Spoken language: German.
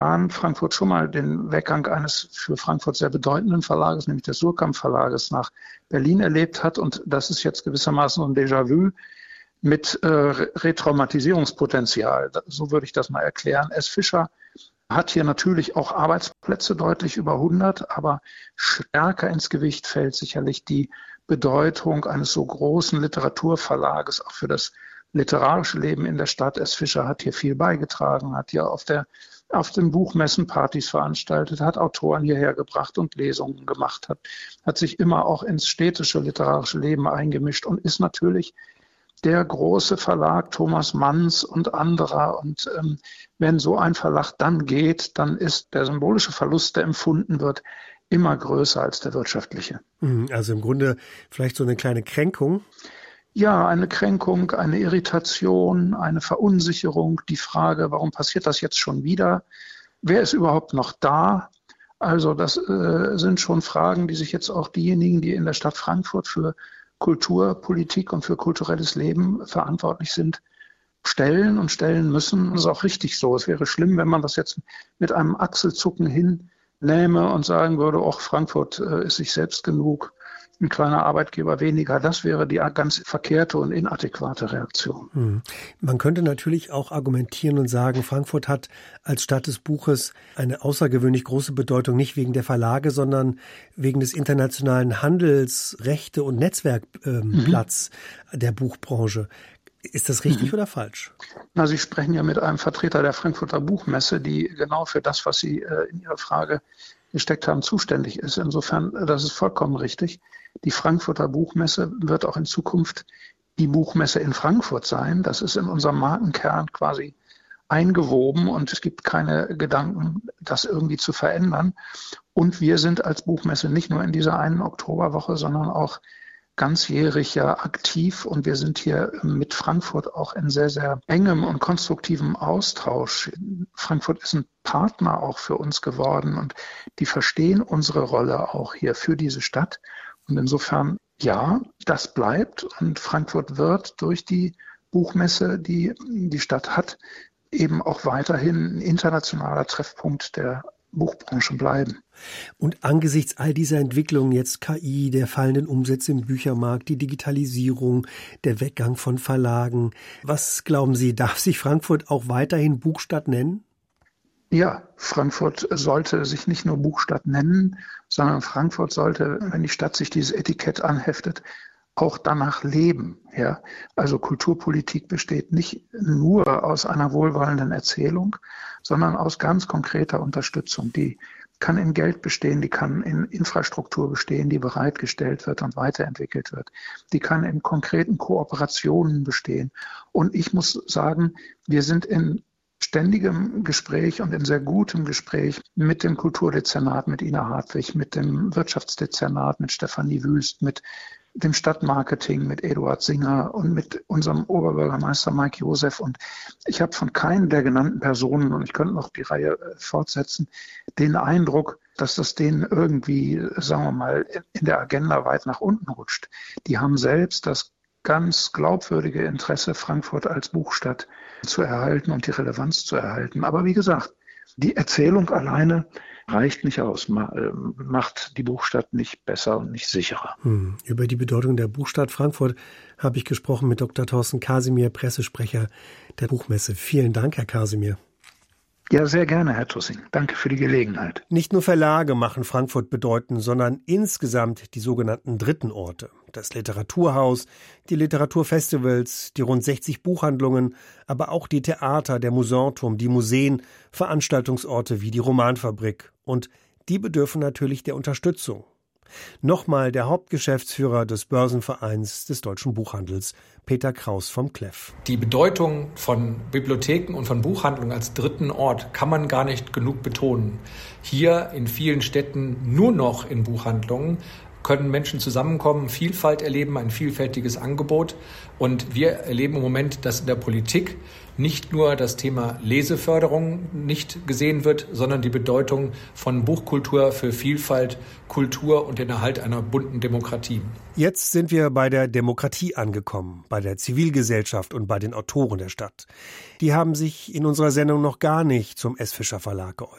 Jahren Frankfurt schon mal den Weggang eines für Frankfurt sehr bedeutenden Verlages, nämlich des Suhrkamp Verlages, nach Berlin erlebt hat. Und das ist jetzt gewissermaßen ein Déjà-vu mit Retraumatisierungspotenzial. So würde ich das mal erklären. S. Fischer hat hier natürlich auch Arbeitsplätze, deutlich über 100, aber stärker ins Gewicht fällt sicherlich die Bedeutung eines so großen Literaturverlages auch für das literarische Leben in der Stadt. S. Fischer hat hier viel beigetragen, hat hier auf den Buchmessen Partys veranstaltet, hat Autoren hierher gebracht und Lesungen gemacht, hat sich immer auch ins städtische literarische Leben eingemischt und ist natürlich der große Verlag Thomas Manns und anderer. Und wenn so ein Verlag dann geht, dann ist der symbolische Verlust, der empfunden wird, immer größer als der wirtschaftliche. Also im Grunde vielleicht so eine kleine Kränkung? Ja, eine Kränkung, eine Irritation, eine Verunsicherung, die Frage, warum passiert das jetzt schon wieder? Wer ist überhaupt noch da? Also das sind schon Fragen, die sich jetzt auch diejenigen, die in der Stadt Frankfurt für Kulturpolitik und für kulturelles Leben verantwortlich sind, stellen und stellen müssen. Das ist auch richtig so. Es wäre schlimm, wenn man das jetzt mit einem Achselzucken hinnähme und sagen würde, ach, Frankfurt ist sich selbst genug, ein kleiner Arbeitgeber weniger. Das wäre die ganz verkehrte und inadäquate Reaktion. Man könnte natürlich auch argumentieren und sagen, Frankfurt hat als Stadt des Buches eine außergewöhnlich große Bedeutung, nicht wegen der Verlage, sondern wegen des internationalen Handels-, Rechte- und Netzwerkplatz der Buchbranche. Ist das richtig oder falsch? Na, Sie sprechen ja mit einem Vertreter der Frankfurter Buchmesse, die genau für das, was Sie in Ihrer Frage gesteckt haben, zuständig ist. Insofern, das ist vollkommen richtig. Die Frankfurter Buchmesse wird auch in Zukunft die Buchmesse in Frankfurt sein. Das ist in unserem Markenkern quasi eingewoben und es gibt keine Gedanken, das irgendwie zu verändern. Und wir sind als Buchmesse nicht nur in dieser einen Oktoberwoche, sondern auch ganzjährig ja aktiv und wir sind hier mit Frankfurt auch in sehr, sehr engem und konstruktivem Austausch. Frankfurt ist ein Partner auch für uns geworden und die verstehen unsere Rolle auch hier für diese Stadt. Und insofern, ja, das bleibt und Frankfurt wird durch die Buchmesse, die die Stadt hat, eben auch weiterhin ein internationaler Treffpunkt der Buchbranche bleiben. Und angesichts all dieser Entwicklungen, jetzt KI, der fallenden Umsätze im Büchermarkt, die Digitalisierung, der Weggang von Verlagen, was glauben Sie, darf sich Frankfurt auch weiterhin Buchstadt nennen? Ja, Frankfurt sollte sich nicht nur Buchstadt nennen, sondern Frankfurt sollte, wenn die Stadt sich dieses Etikett anheftet, auch danach leben. Ja? Also Kulturpolitik besteht nicht nur aus einer wohlwollenden Erzählung, sondern aus ganz konkreter Unterstützung. Die kann in Geld bestehen, die kann in Infrastruktur bestehen, die bereitgestellt wird und weiterentwickelt wird. Die kann in konkreten Kooperationen bestehen. Und ich muss sagen, wir sind in ständigem Gespräch und in sehr gutem Gespräch mit dem Kulturdezernat, mit Ina Hartwig, mit dem Wirtschaftsdezernat, mit Stefanie Wüst, mit dem Stadtmarketing, mit Eduard Singer und mit unserem Oberbürgermeister Mike Josef. Und ich habe von keinen der genannten Personen, und ich könnte noch die Reihe fortsetzen, den Eindruck, dass das denen irgendwie, sagen wir mal, in der Agenda weit nach unten rutscht. Die haben selbst das ganz glaubwürdige Interesse, Frankfurt als Buchstadt zu erhalten und die Relevanz zu erhalten. Aber wie gesagt, die Erzählung alleine reicht nicht aus, macht die Buchstadt nicht besser und nicht sicherer. Über die Bedeutung der Buchstadt Frankfurt habe ich gesprochen mit Dr. Thorsten Kasimir, Pressesprecher der Buchmesse. Vielen Dank, Herr Kasimir. Ja, sehr gerne, Herr Tussing. Danke für die Gelegenheit. Nicht nur Verlage machen Frankfurt bedeutend, sondern insgesamt die sogenannten dritten Orte. Das Literaturhaus, die Literaturfestivals, die rund 60 Buchhandlungen, aber auch die Theater, der Musanturm, die Museen, Veranstaltungsorte wie die Romanfabrik. Und die bedürfen natürlich der Unterstützung. Nochmal der Hauptgeschäftsführer des Börsenvereins des deutschen Buchhandels, Peter Kraus vom Kleff. Die Bedeutung von Bibliotheken und von Buchhandlungen als dritten Ort kann man gar nicht genug betonen. Hier in vielen Städten nur noch in Buchhandlungen können Menschen zusammenkommen, Vielfalt erleben, ein vielfältiges Angebot. Und wir erleben im Moment, dass in der Politik nicht nur das Thema Leseförderung nicht gesehen wird, sondern die Bedeutung von Buchkultur für Vielfalt, Kultur und den Erhalt einer bunten Demokratie. Jetzt sind wir bei der Demokratie angekommen, bei der Zivilgesellschaft und bei den Autoren der Stadt. Die haben sich in unserer Sendung noch gar nicht zum S. Fischer Verlag geäußert.